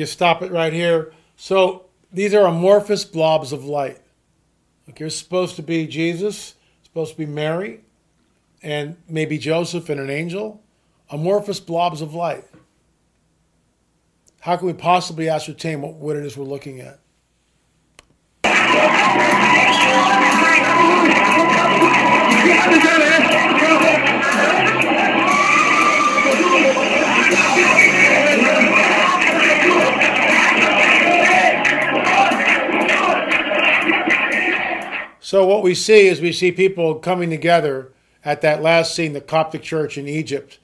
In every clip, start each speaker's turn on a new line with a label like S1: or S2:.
S1: just stop it right here. So these are amorphous blobs of light. Like you're supposed to be Jesus, supposed to be Mary, and maybe Joseph and an angel. Amorphous blobs of light. How can we possibly ascertain what it is we're looking at? So what we see is we see people coming together at that last scene, the Coptic Church in Egypt,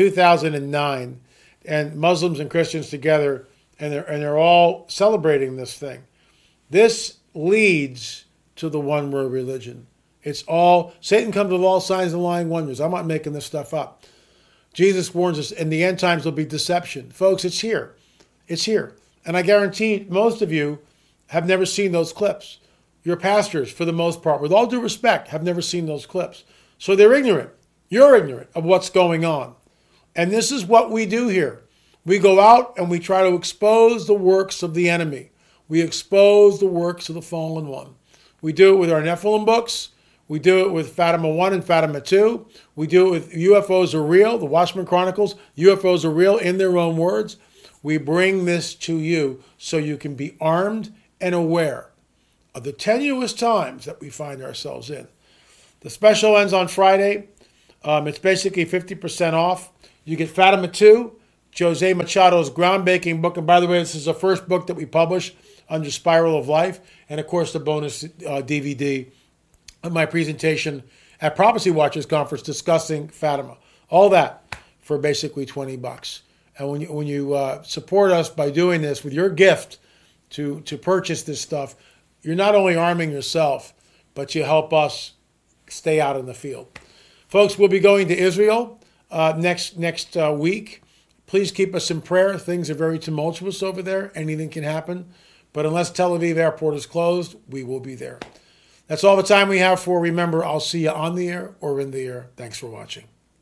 S1: 2009, and Muslims and Christians together, and they're all celebrating this thing. This leads to the one world religion. It's all, Satan comes with all signs and lying wonders. I'm not making this stuff up. Jesus warns us, in the end times there'll be deception. Folks, it's here. It's here. And I guarantee most of you have never seen those clips. Your pastors, for the most part, with all due respect, have never seen those clips. So they're ignorant. You're ignorant of what's going on. And this is what we do here. We go out and we try to expose the works of the enemy. We expose the works of the fallen one. We do it with our Nephilim books. We do it with Fatima 1 and Fatima 2. We do it with UFOs Are Real, the Watchman Chronicles. UFOs Are Real in their own words. We bring this to you so you can be armed and aware of the tenuous times that we find ourselves in. The special ends on Friday. It's basically 50% off. You get Fatima 2, Jose Machado's groundbreaking book. And by the way, this is the first book that we publish under Spiral of Life. And of course, the bonus DVD of my presentation at Prophecy Watchers Conference discussing Fatima. All that for basically $20. And when you support us by doing this with your gift to purchase this stuff, you're not only arming yourself, but you help us stay out in the field. Folks, we'll be going to Israel next week. Please keep us in prayer. Things are very tumultuous over there. Anything can happen. But unless Tel Aviv airport is closed, we will be there. That's all the time we have for. Remember, I'll see you on the air or in the air. Thanks for watching.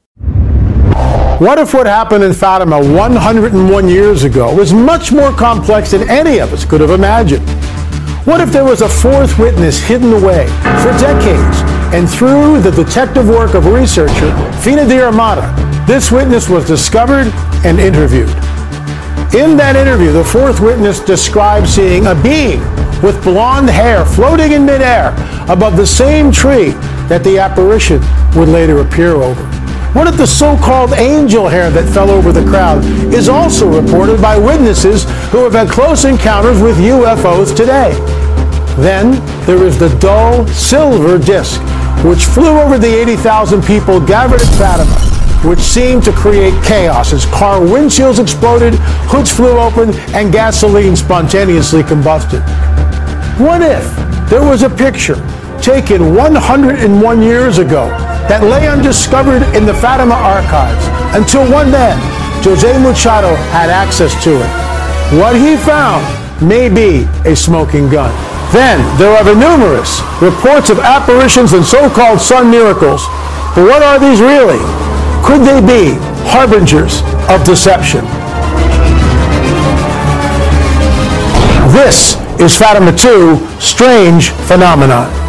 S1: What if what happened in Fatima 101 years ago was much more complex than any of us could have imagined? What if there was a fourth witness hidden away for decades, and through the detective work of researcher Fina Diarmada, this witness was discovered and interviewed? In that interview, the fourth witness described seeing a being with blonde hair floating in midair above the same tree that the apparition would later appear over. What if the so-called angel hair that fell over the crowd is also reported by witnesses who have had close encounters with UFOs today? Then there is the dull silver disc, which flew over the 80,000 people gathered at Fatima, which seemed to create chaos as car windshields exploded, hoods flew open, and gasoline spontaneously combusted. What if there was a picture taken 101 years ago that lay undiscovered in the Fatima archives until one man, Jose Machado, had access to it? What he found may be a smoking gun. Then there are the numerous reports of apparitions and so-called sun miracles. But what are these really? Could they be harbingers of deception? This is Fatima 2, Strange Phenomenon.